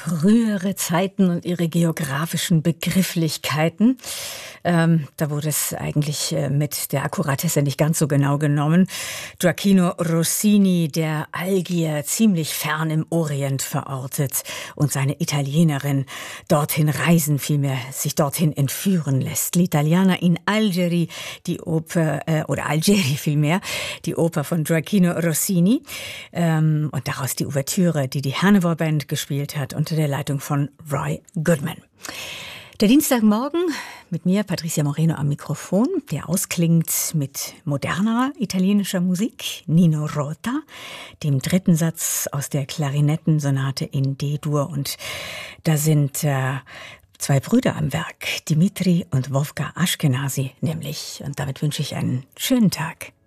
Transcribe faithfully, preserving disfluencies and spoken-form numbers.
frühere Zeiten und ihre geografischen Begrifflichkeiten. Ähm, da wurde es eigentlich äh, mit der Akkuratesse nicht ganz so genau genommen. Gioachino Rossini, der Algier ziemlich fern im Orient verortet und seine Italienerin dorthin reisen, vielmehr sich dorthin entführen lässt. L'Italiana in Algeri, die Oper, äh, oder Algeri vielmehr, die Oper von Gioachino Rossini. Ähm, und daraus die Ouvertüre, die die Hanover Band gespielt hat, unter der Leitung von Roy Goodman. Der Dienstagmorgen mit mir, Patricia Moreno am Mikrofon, der ausklingt mit moderner italienischer Musik, Nino Rota, dem dritten Satz aus der Klarinettensonate in D-Dur. Und da sind äh, zwei Brüder am Werk, Dimitri und Wolfgang Ashkenazy nämlich. Und damit wünsche ich einen schönen Tag.